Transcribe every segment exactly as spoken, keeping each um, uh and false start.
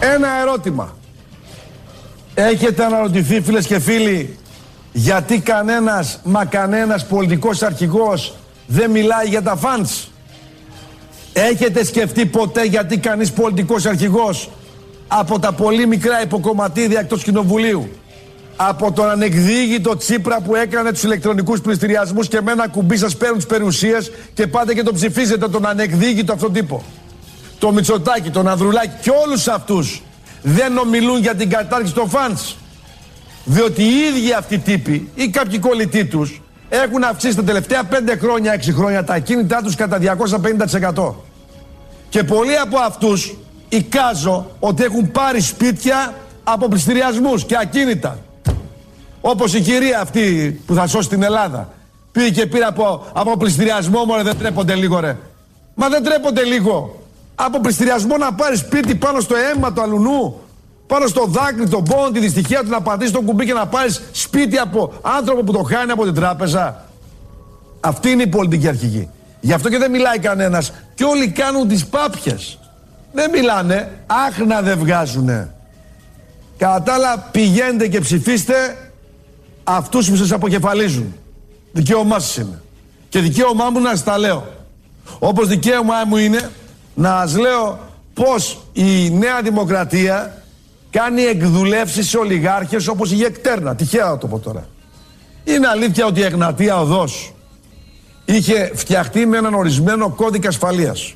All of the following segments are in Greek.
Ένα ερώτημα. Έχετε αναρωτηθεί, φίλες και φίλοι, γιατί κανένας, μα κανένας πολιτικός αρχηγός δεν μιλάει για τα φαντς? Έχετε σκεφτεί ποτέ γιατί κανείς πολιτικός αρχηγός από τα πολύ μικρά υποκομματίδια εκτός κοινοβουλίου, από τον ανεκδίγητο Τσίπρα που έκανε τους ηλεκτρονικούς πληστηριασμούς και με ένα κουμπί σας παίρνουν τις περιουσίες και πάτε και τον ψηφίζετε, τον ανεκδίγητο αυτόν τύπο, το Μητσοτάκη, τον Ανδρουλάκη και όλους αυτούς, δεν ομιλούν για την κατάργηση των φαντς? Διότι οι ίδιοι αυτοί οι τύποι ή κάποιοι κολλητοί τους έχουν αυξήσει τα τελευταία πέντε χρόνια, έξι χρόνια τα ακίνητά τους κατά διακόσια πενήντα τοις εκατό. Και πολλοί από αυτούς εικάζω ότι έχουν πάρει σπίτια από πληστηριασμούς και ακίνητα. Όπως η κυρία αυτή που θα σώσει την Ελλάδα. Πήγε και πήρε από, από πληστηριασμό, μωρέ, δεν τρέπονται λίγο ρε. Μα δεν τρέπονται λίγο. Από πληστηριασμό να πάρει σπίτι πάνω στο αίμα του αλουνού, πάνω στο δάκρυ, τον πόνο, τη δυστυχία του, να πατήσει τον κουμπί και να πάρεις σπίτι από άνθρωπο που το χάνει από την τράπεζα. Αυτή είναι η πολιτική αρχηγή. Γι' αυτό και δεν μιλάει κανένας. Και όλοι κάνουν τις πάπιες. Δεν μιλάνε, άχνα δεν βγάζουνε. Κατά τα άλλα, πηγαίνετε και ψηφίστε αυτούς που σας αποκεφαλίζουν. Δικαίωμά σας είναι. Και δικαίωμά μου να σας τα λέω. Όπως δικαίωμά μου είναι να σας λέω πως η Νέα Δημοκρατία κάνει εκδουλεύσεις σε ολιγάρχες όπως η Γεκτέρνα. Τυχαία θα το πω τώρα. Είναι αλήθεια ότι η Εγνατία Οδός είχε φτιαχτεί με έναν ορισμένο κώδικα ασφαλείας.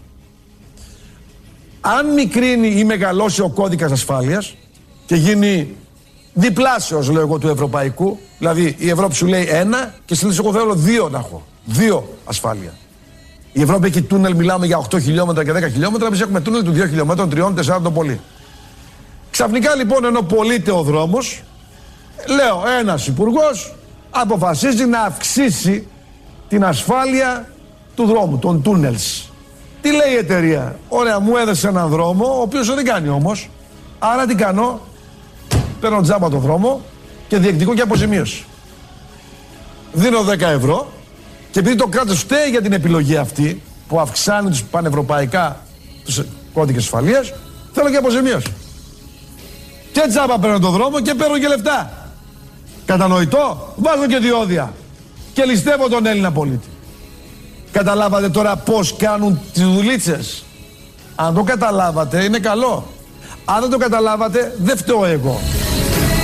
Αν μικρύνει ή μεγαλώσει ο κώδικας ασφάλειας και γίνει διπλάσιος, λέω εγώ, του ευρωπαϊκού, δηλαδή η Ευρώπη σου λέει ένα και στη λύση εγώ θέλω δύο να έχω. Δύο ασφάλεια. Η Ευρώπη έχει τούνελ, μιλάμε για οκτώ χιλιόμετρα και δέκα χιλιόμετρα, εμείς έχουμε τούνελ του δύο χιλιόμετρων, τριών, τεσσάρων το πολύ. Ξαφνικά λοιπόν, ενώ πωλείται ο δρόμος, λέω ένας υπουργός αποφασίζει να αυξήσει την ασφάλεια του δρόμου, των τούνελς. Τι λέει η εταιρεία? Ωραία, μου έδεσε έναν δρόμο, ο οποίος δεν κάνει όμως. Άρα τι κάνω? Παίρνω τζάμπα το δρόμο και διεκδικώ και αποζημίωση. Δίνω δέκα ευρώ και επειδή το κράτος φταίει για την επιλογή αυτή που αυξάνει τους πανευρωπαϊκά τους κώδικες ασφαλείας, θέλω και αποζημίωση. Και τζάμπα παίρνω το δρόμο και παίρνω και λεφτά. Κατανοητό? Βάζω και διόδια και ληστεύω τον Έλληνα πολίτη. Καταλάβατε τώρα πώς κάνουν τις δουλίτσες? Αν το καταλάβατε είναι καλό. Αν δεν το καταλάβατε δεν φταίω εγώ.